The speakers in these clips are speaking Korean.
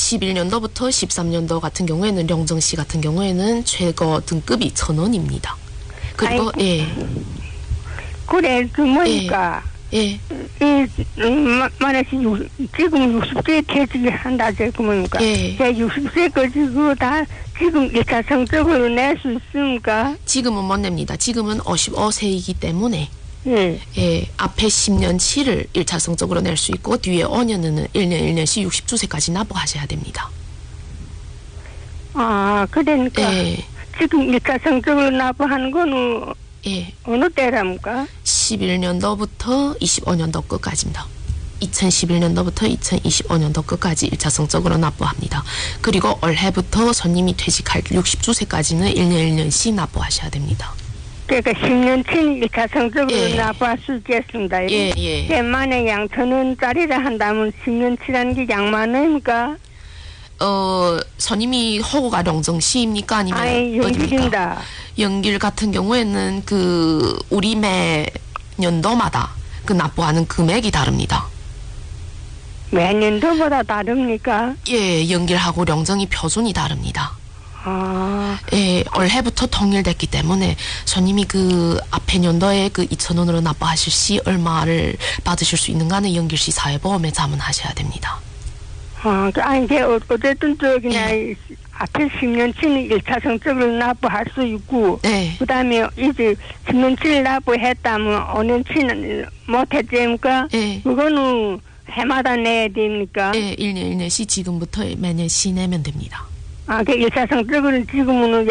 11년도부터 13년도 같은 경우에는 영정시 같은 경우에는 최고 등급이 1,000원입니다. 그리고 그래 뭐니까 만약에 지금 60세 퇴직한다 그러니까 제 60세까지 그거 다 지금 1차 성적으로 낼 수 있습니까? 지금은 못 냅니다. 지금은 55세이기 때문에 앞에 10년치를 1차 성적으로 낼 수 있고 뒤에 5년은 1년씩 62세까지 납부하셔야 됩니다. 그러니까 지금 1차 성적으로 납부하는 거는 어느 때랍니까? 11년도부터 25년도 끝까지입니다. 2011년도부터 2025년도 끝까지 1차 성적으로 납부합니다. 그리고 올해부터 손님이 퇴직할 62세까지는 1년씩 납부하셔야 됩니다. 그러니까 10년치 1차 성적으로 납부할 수 있겠습니다. 만약에 양 1,000원짜리를 한다면 10년치라는 게 양만 원입니까? 손님이 호구가 영정시입니까? 아니면 연길입니다. 연길 같은 경우에는 우리 매 년도마다 납부하는 금액이 다릅니다. 매 년도마다 다릅니까? 연길하고 영정이 표준이 다릅니다. 올해부터 통일됐기 때문에 손님이 앞에 년도에 2,000원으로 납부하실 시 얼마를 받으실 수 있는가는 연길시 사회보험에 자문하셔야 됩니다. 이게 어쨌든 그냥 앞에 10년치는 1차 성적으로 납부할 수 있고, 그 다음에 이제 10년치를 납부했다면 5년치는 못했습니까? 그거는 해마다 내야 됩니까? 1년씩 지금부터 매년씩 내면 됩니다. 그 1차 성적으로 지금은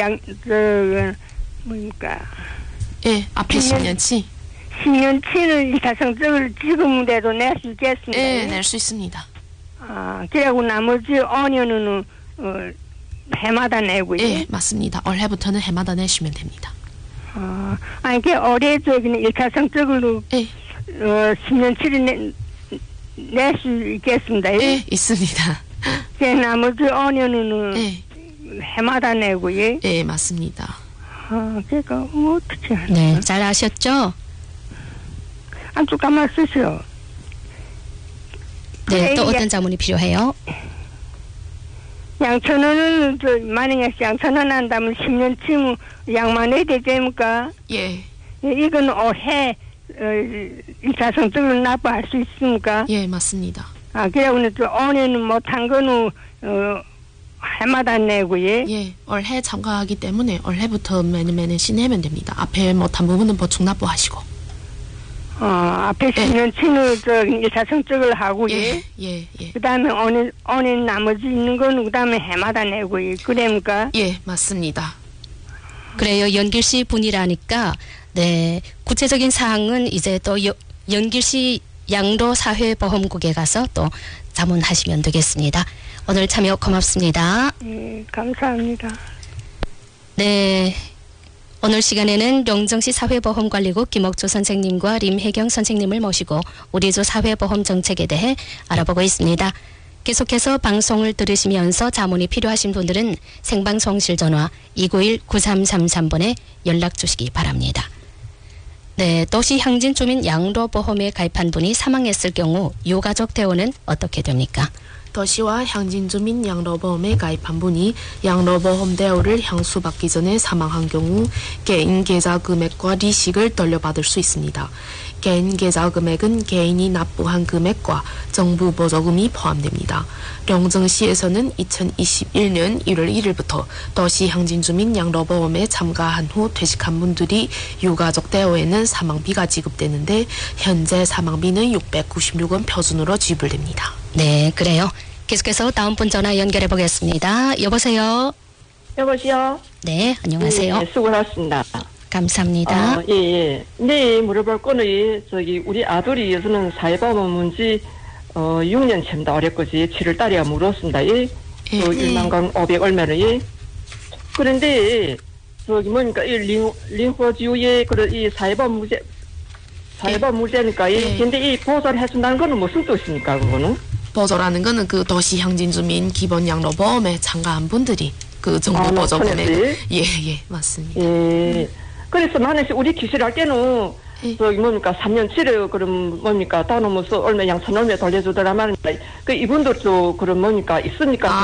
뭡니까? 앞에 10년치. 10년치는 1차 성적으로 지금대로 낼 수 있겠습니까? 낼 수 있습니다. 그리고 나머지 5년은 해마다 내고요. 맞습니다. 올해부터는 해마다 내시면 됩니다. 이게 올해 저기는 1차 성적으로 10년치를 낼 수 있겠습니다. 있습니다. 나머지 5년은 해마다 내고요. 맞습니다. 그러니까 어떻게 하나? 네, 잘 아셨죠? 한쪽 가만 쓰시오. 네, 또 어떤 자문이 필요해요? 양천원은 만약에 양천원 한다면 10년치면 양만 해야 되니까. 이건 올해 1차 성적으로 납부할 수 있습니까? 맞습니다. 그래고 5년은 못한 거는 해마다 내고요. 올해 참가하기 때문에 올해부터 매년씩 내면 됩니다. 앞에 못한 부분은 보충 납부하시고. 앞에 10년치는 1차 성적을 하고요. 그 다음에 5년 나머지 있는 거는 그 다음에 해마다 내고요. 그럽니까? 맞습니다. 그래요. 연길시 분이라니까, 구체적인 사항은 이제 또 연길시 양로사회보험국에 가서 또 자문하시면 되겠습니다. 오늘 참여 고맙습니다. 감사합니다. 네. 오늘 시간에는 영정시 사회보험관리국 김옥조 선생님과 림혜경 선생님을 모시고 우리 조 사회보험 정책에 대해 알아보고 있습니다. 계속해서 방송을 들으시면서 자문이 필요하신 분들은 생방송실 전화 291-9333번에 연락 주시기 바랍니다. 네, 도시항진주민 양로보험에 가입한 분이 사망했을 경우 유가족 대우는 어떻게 됩니까? 도시와 향진주민 양로보험에 가입한 분이 양로보험 대우를 향수받기 전에 사망한 경우 개인 계좌 금액과 리식을 돌려받을 수 있습니다. 개인 계좌 금액은 개인이 납부한 금액과 정부 보조금이 포함됩니다. 영정시에서는 2021년 1월 1일부터 도시 향진주민 양로보험에 참가한 후 퇴직한 분들이 유가족 대우에는 사망비가 지급되는데 현재 사망비는 696원 표준으로 지불됩니다. 네, 그래요. 계속해서 다음 분 전화 연결해 보겠습니다. 여보세요. 여보세요. 네, 안녕하세요. 수고하셨습니다. 감사합니다. 네, 물어볼 거는 우리 아들이 요새는 사회보험 문제 6년 채입니다. 어렵거지 7월 달에 물었습니다. 1만 500 얼마를. 그런데 뭡니까 링호지우의 이 사회보험 문제니까 근데 이 보조를 해준다는 거는 무슨 뜻입니까? 그거는? 보조라는 거는 도시향진주민 기본 양로보험에 참가한 분들이 정부 보조 금액. 맞습니다. 그래서 만약에 우리 기술할 때는 뭡니까 3년치를 그럼 뭡니까 다 넘어서 얼마 양천 얼마 돌려주더라면 이분들도 그럼 뭡니까 있습니까?